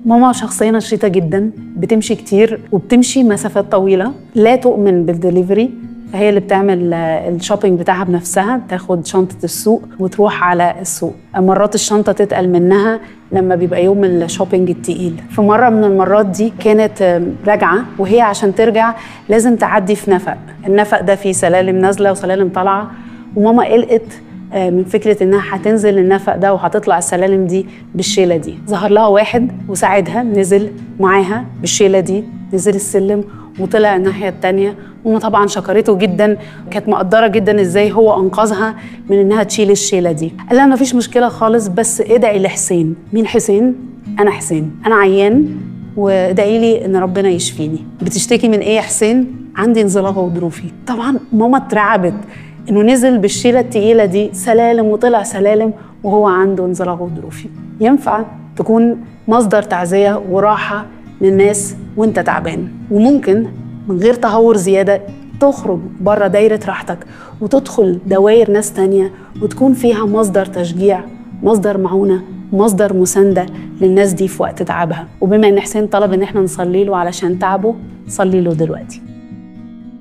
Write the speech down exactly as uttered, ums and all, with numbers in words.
ماما شخصية نشيطة جدا، بتمشي كتير وبتمشي مسافات طويلة، لا تؤمن بالدليفري، فهي اللي بتعمل الشوبينج بتاعها بنفسها، تاخد شنطة السوق وتروح على السوق. مرات الشنطة تتقل منها لما بيبقى يوم الشوبينج التقيل. في مرة من المرات دي كانت راجعة، وهي عشان ترجع لازم تعدي في نفق، النفق ده فيه سلالم نازلة وسلالم طالعة، وماما قلقت من فكرة إنها هتنزل النفق ده وهتطلع السلالم دي بالشيلة دي. ظهر لها واحد وساعدها، نزل معاها بالشيلة دي، نزل السلم وطلع الناحية التانية. ماما طبعا شكرته جدا، كانت مقدرة جدا إزاي هو أنقذها من إنها تشيل الشيلة دي. قال لها مفيش مشكلة خالص، بس ادعي لحسين. مين حسين؟ أنا حسين، أنا عيان وادعي لي إن ربنا يشفيني. بتشتكي من إيه يا حسين؟ عندي انزلاق غضروفي. طبعا ماما اترعبت إنه نزل بالشيلة التقيلة دي سلالم وطلع سلالم وهو عنده انزلاق غضروفي. ينفع تكون مصدر تعزية وراحة للناس وانت تعبان، وممكن من غير تهور زيادة تخرج بره دايرة راحتك وتدخل دوائر ناس تانية وتكون فيها مصدر تشجيع، مصدر معونة، مصدر مساندة للناس دي في وقت تعبها. وبما ان حسين طلب ان احنا نصلي له علشان تعبه، صلي له دلوقتي.